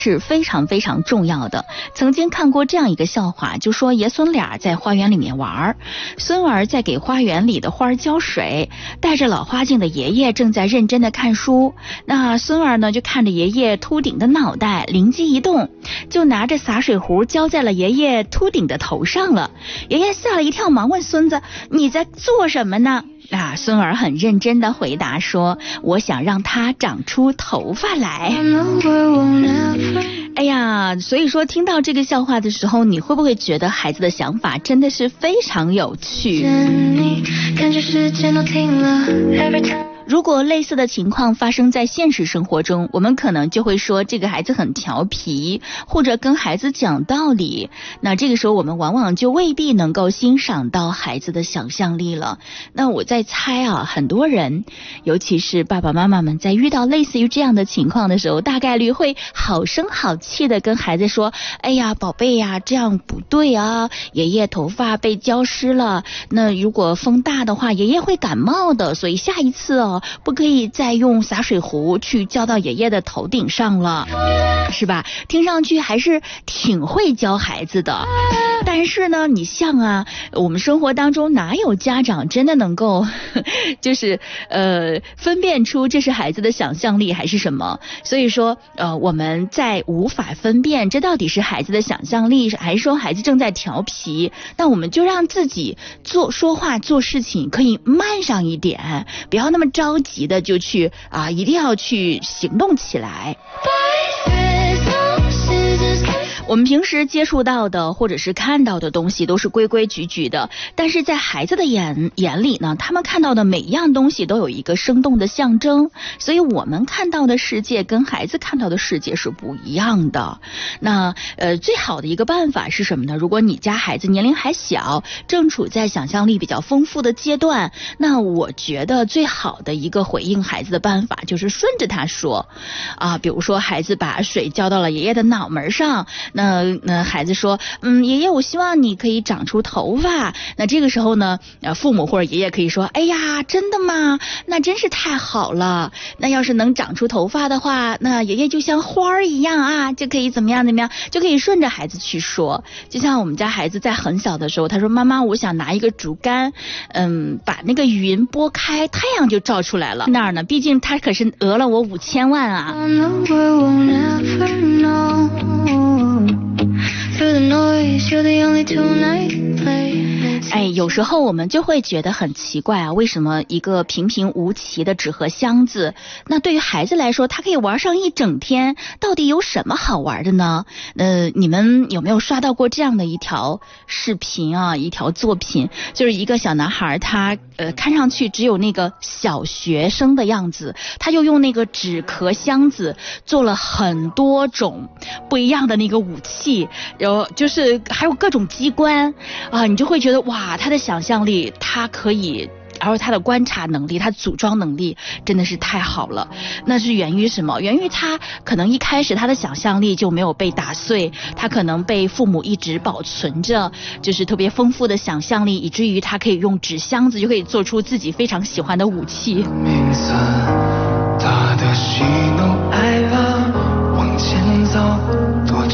是非常非常重要的。曾经看过这样一个笑话，就说爷孙俩在花园里面玩，孙儿在给花园里的花浇水，戴着老花镜的爷爷正在认真的看书。那孙儿呢就看着爷爷秃顶的脑袋，灵机一动，就拿着洒水壶浇在了爷爷秃顶的头上了。爷爷吓了一跳，忙问孙子：“你在做什么呢？”孙儿很认真的回答说：“我想让它长出头发来。”哎呀，所以说听到这个笑话的时候，你会不会觉得孩子的想法真的是非常有趣？如果类似的情况发生在现实生活中，我们可能就会说这个孩子很调皮，或者跟孩子讲道理。那这个时候我们往往就未必能够欣赏到孩子的想象力了。那我在猜啊，很多人，尤其是爸爸妈妈们，在遇到类似于这样的情况的时候，大概率会好声好气的跟孩子说：“哎呀，宝贝呀，这样不对啊，爷爷头发被浇湿了，那如果风大的话，爷爷会感冒的，所以下一次不可以再用洒水壶去浇到爷爷的头顶上了，是吧？”听上去还是挺会教孩子的。但是呢，你像我们生活当中哪有家长真的能够就是分辨出这是孩子的想象力还是什么？所以说我们在无法分辨这到底是孩子的想象力还是说孩子正在调皮，那我们就让自己说话做事情可以慢上一点，不要那么着急的就去一定要去行动起来。我们平时接触到的或者是看到的东西都是规规矩矩的，但是在孩子的眼里呢，他们看到的每一样东西都有一个生动的象征，所以我们看到的世界跟孩子看到的世界是不一样的。那最好的一个办法是什么呢？如果你家孩子年龄还小，正处在想象力比较丰富的阶段，那我觉得最好的一个回应孩子的办法就是顺着他说比如说孩子把水浇到了爷爷的脑门上，那孩子说爷爷，我希望你可以长出头发。那这个时候呢父母或者爷爷可以说：“哎呀，真的吗？那真是太好了，那要是能长出头发的话，那爷爷就像花儿一样就可以怎么样，就可以顺着孩子去说。”就像我们家孩子在很小的时候，他说：“妈妈，我想拿一个竹竿把那个云拨开，太阳就照出来了。”那儿呢，毕竟他可是讹了我5000万啊。有时候我们就会觉得很奇怪为什么一个平平无奇的纸盒箱子，那对于孩子来说他可以玩上一整天，到底有什么好玩的呢？你们有没有刷到过这样的一条视频一条作品，就是一个小男孩，他看上去只有那个小学生的样子，他就用那个纸壳箱子做了很多种不一样的那个武器，然后就是还有各种机关你就会觉得哇，他的想象力，他可以，然后他的观察能力，他组装能力真的是太好了。那是源于什么？源于他可能一开始他的想象力就没有被打碎，他可能被父母一直保存着，就是特别丰富的想象力，以至于他可以用纸箱子就可以做出自己非常喜欢的武器。